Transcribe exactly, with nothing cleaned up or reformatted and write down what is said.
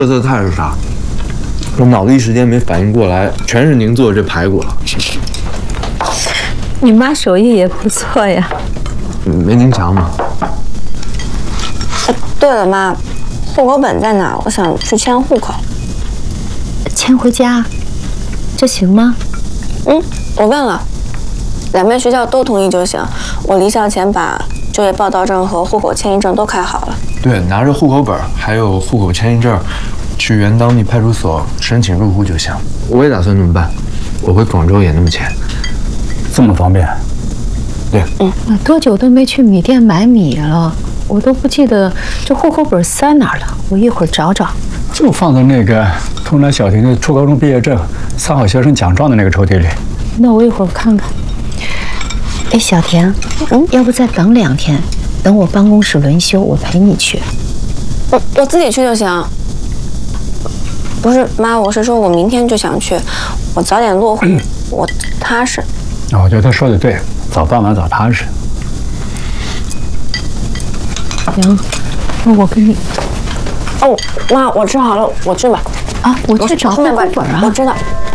这色菜是啥？我脑子一时间没反应过来，全是您做的这排骨了。 你妈手艺也不错呀。 没您强吗？ 哎，对了，妈，户口本在哪？我想去迁户口。 迁回家，这行吗？ 嗯，我问了，两边学校都同意就行。我离校前把就业报到证和户口迁移证都开好了。 对，拿着户口本还有户口迁移证，去原当地派出所申请入户就行。我也打算这么办，我回广州也那么迁。 这么方便？ 对， 嗯，多久都没去米店买米了，我都不记得这户口本塞哪儿了。我一会儿找找。 就放在那个通南小婷的初高中毕业证、三好学生奖状的那个抽屉里。 那我一会儿看看。哎，小婷，嗯，要不再等两天，等我办公室轮休，我陪你去。 我我自己去就行。不是妈，我是说我明天就想去，我早点落户，我踏实。 我觉得他说的对，早办完早踏实。 行，那我跟你。 哦，妈，我吃好了，我去吧。 啊，我去找户口本啊。 我知道。